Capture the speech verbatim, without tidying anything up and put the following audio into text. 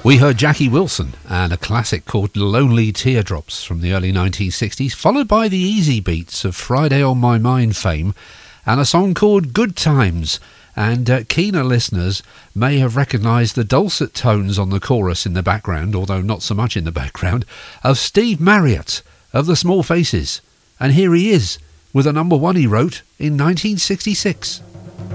We heard Jackie Wilson and a classic called Lonely Teardrops from the early nineteen sixties, followed by the Easy Beats of Friday on My Mind fame, and a song called Good Times. And uh, keener listeners may have recognised the dulcet tones on the chorus in the background, although not so much in the background, of Steve Marriott of the Small Faces. And here he is with a number one he wrote in nineteen sixty-six.